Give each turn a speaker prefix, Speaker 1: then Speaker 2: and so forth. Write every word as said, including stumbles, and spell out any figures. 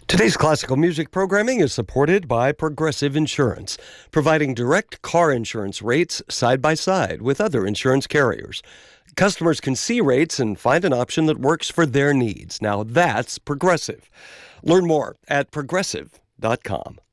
Speaker 1: Today's classical music programming is supported by Progressive Insurance, providing direct car insurance rates side by side with other insurance carriers. Customers can see rates and find an option that works for their needs. Now that's Progressive. Learn more at progressive dot com.